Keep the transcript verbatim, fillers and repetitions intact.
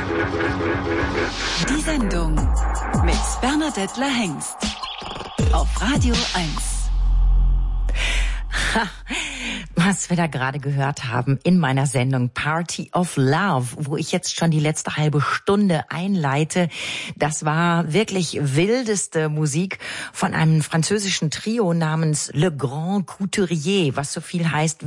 Die Sendung mit Bernadette Lahengst auf Radio eins. Ha, was wir da gerade gehört haben in meiner Sendung Party of Love, wo ich jetzt schon die letzte halbe Stunde einleite, das war wirklich wildeste Musik von einem französischen Trio namens Le Grand Couturier, was so viel heißt